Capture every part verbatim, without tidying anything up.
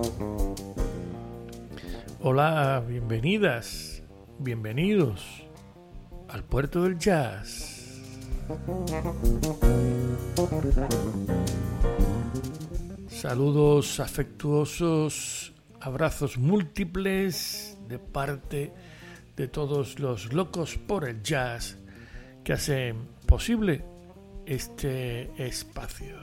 Hola, bienvenidas, bienvenidos al Puerto del Jazz. Saludos afectuosos, abrazos múltiples de parte de todos los locos por el jazz que hacen posible este espacio.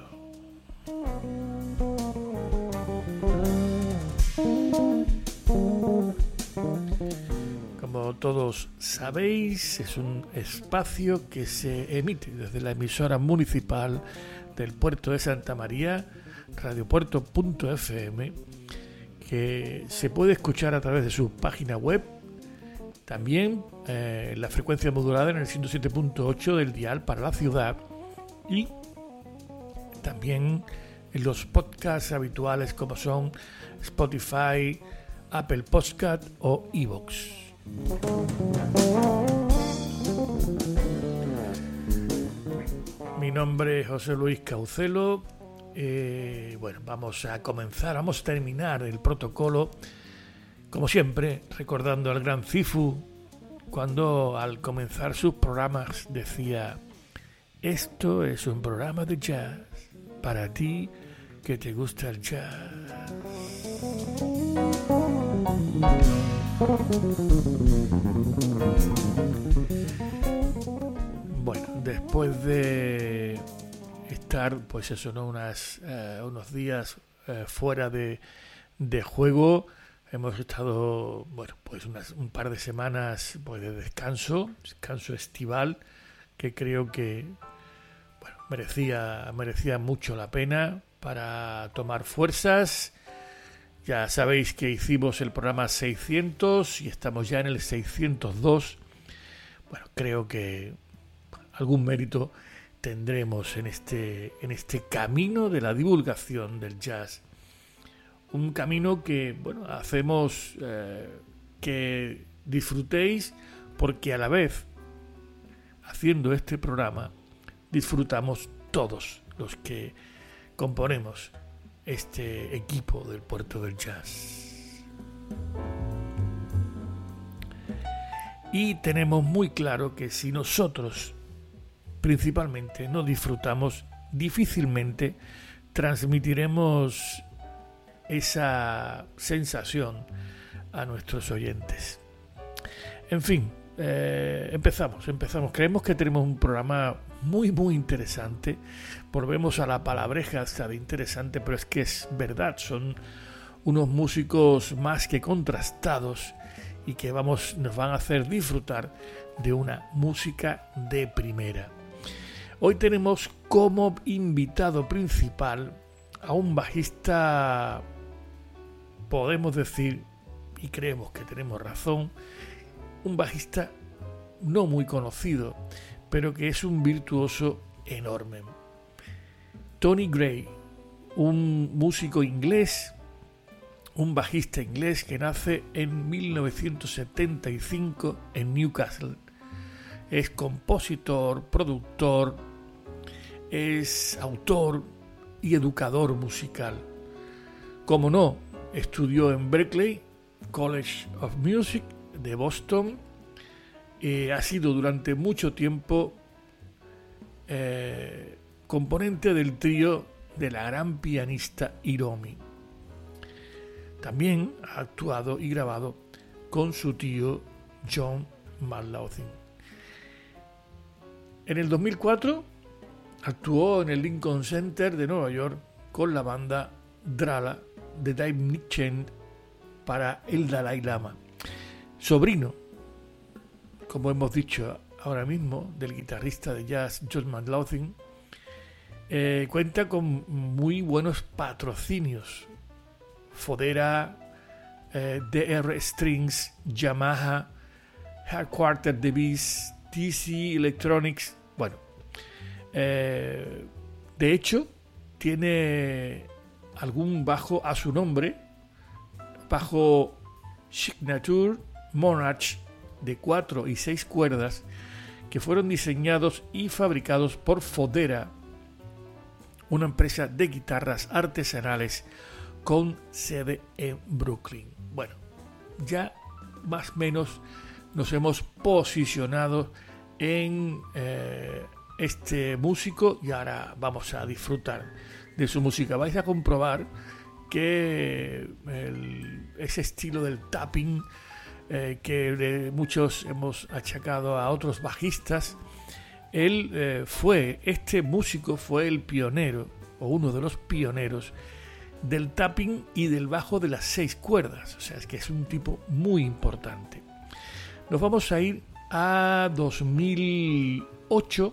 Como todos sabéis, es un espacio que se emite desde la emisora municipal del Puerto de Santa María, radiopuerto punto efe eme, que se puede escuchar a través de su página web, también eh, la frecuencia modulada en el ciento siete punto ocho del dial para la ciudad y también en los podcasts habituales como son Spotify, Apple Podcast o iVoox. Mi nombre es José Luis Caucelo. Eh, bueno, vamos a comenzar, vamos a terminar el protocolo, como siempre, recordando al gran Cifu, cuando al comenzar sus programas decía: esto es un programa de jazz para ti que te gusta el jazz. Bueno, después de estar, pues eso, ¿no? Unas, uh, unos días uh, fuera de, de juego, hemos estado, bueno, pues unas, un par de semanas pues de descanso, descanso estival, que creo que, bueno, merecía, merecía mucho la pena para tomar fuerzas. Ya sabéis que hicimos el programa seiscientos y estamos ya en el seiscientos dos. Bueno, creo que algún mérito tendremos en este, en este camino de la divulgación del jazz. Un camino que, bueno, hacemos eh, que disfrutéis, porque a la vez, haciendo este programa, disfrutamos todos los que componemos este equipo del Puerto del Jazz. Y tenemos muy claro que si nosotros principalmente no disfrutamos, difícilmente transmitiremos esa sensación a nuestros oyentes. En fin, eh, empezamos, empezamos. Creemos que tenemos un programa muy, muy interesante. Volvemos a la palabreja hasta de interesante, pero es que es verdad, son unos músicos más que contrastados y que vamos, nos van a hacer disfrutar de una música de primera. Hoy tenemos como invitado principal a un bajista, podemos decir, y creemos que tenemos razón, un bajista no muy conocido, pero que es un virtuoso enorme. Tony Gray, un músico inglés, un bajista inglés que nace en mil novecientos setenta y cinco en Newcastle. Es compositor, productor, es autor y educador musical. Como no, estudió en Berklee College of Music de Boston. Eh, ha sido durante mucho tiempo eh, componente del trío de la gran pianista Hiromi. También ha actuado y grabado con su tío John McLaughlin. En el dos mil cuatro actuó en el Lincoln Center de Nueva York con la banda Drala de Dave Nichiren para el Dalai Lama. Sobrino, como hemos dicho ahora mismo, del guitarrista de jazz John McLaughlin, eh, cuenta con muy buenos patrocinios. Fodera, eh, D R Strings, Yamaha, Headquarter Device, T C Electronics. Bueno, eh, de hecho, tiene algún bajo a su nombre, bajo Signature Monarch de cuatro y seis cuerdas, que fueron diseñados y fabricados por Fodera, una empresa de guitarras artesanales con sede en Brooklyn. Bueno, ya más o menos nos hemos posicionado en eh, este músico y ahora vamos a disfrutar de su música. Vais a comprobar que el, ese estilo del tapping eh, que de muchos hemos achacado a otros bajistas, él eh, fue, este músico fue el pionero o uno de los pioneros del tapping y del bajo de las seis cuerdas, o sea, es que es un tipo muy importante. Nos vamos a ir a dos mil ocho,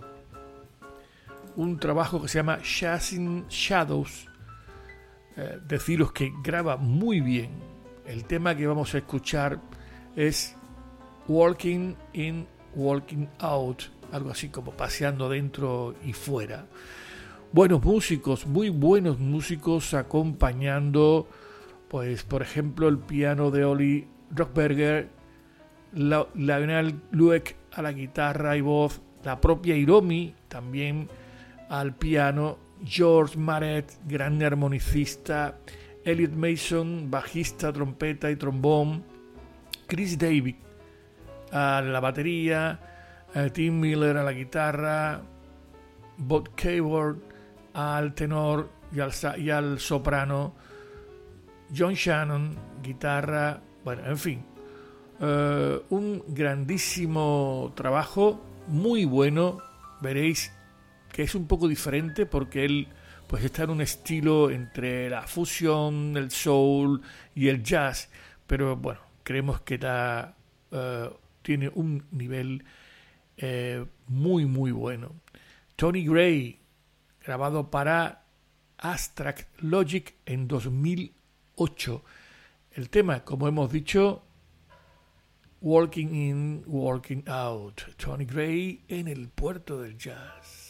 un trabajo que se llama Chasing Shadows. Eh, deciros que graba muy bien. El tema que vamos a escuchar es Walking In, Walking Out, algo así como paseando dentro y fuera. Buenos músicos, muy buenos músicos acompañando, pues por ejemplo el piano de Oli Rockberger, la, Lionel Lueck a la guitarra y voz, la propia Hiromi también al piano, George Maret, gran armonicista, Elliot Mason, bajista, trompeta y trombón, Chris David a la batería, Tim Miller a la guitarra, Bob Keyboard al tenor y al, y al soprano, John Shannon, guitarra, bueno, en fin, uh, un grandísimo trabajo, muy bueno. Veréis que es un poco diferente porque él pues está en un estilo entre la fusión, el soul y el jazz, pero bueno, creemos que da, uh, tiene un nivel eh, muy muy bueno. Tony Gray, grabado para Abstract Logic en dos mil ocho. El tema, como hemos dicho, Walking In, Walking Out. Tony Gray en el puerto del jazz.